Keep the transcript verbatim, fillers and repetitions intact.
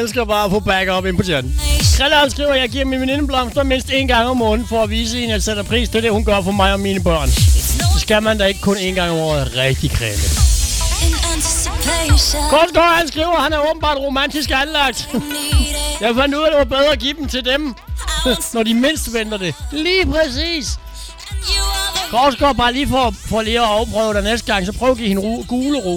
elsker bare at få backup ind på chatten. Krille, han skriver, at jeg giver min veninde blomster mindst en gang om måneden for at vise hende, at jeg sætter pris til det, hun gør for mig og mine børn. Det skal man da ikke kun en gang om året. Rigtig Krille. Korsgaard, han skriver, at han er åbenbart romantisk anlagt. Jeg fandt ud af, at det var bedre at give dem til dem, når de mindst venter det. Lige præcis. Korsgaard, bare lige for, for lige at afprøve dig næste gang, så prøv at give hende ro, gule ro.